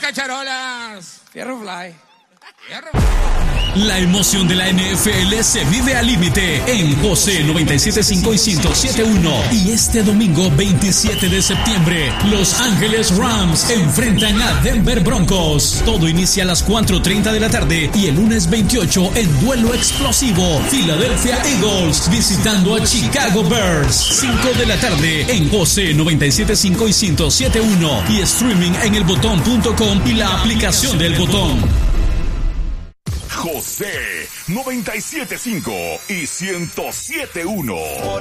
cacharolas! Fierro Fly. La emoción de la NFL se vive al límite en José 97.5 y 107.1. Y este domingo 27 de septiembre, Los Ángeles Rams enfrentan a Denver Broncos. Todo inicia a las 4:30 de la tarde y el lunes 28 en duelo explosivo, Philadelphia Eagles visitando a Chicago Bears. 5 de la tarde en José 97.5 y 107.1 y streaming en elbotón.com y la aplicación del Botón. José 97.5 y 107.1.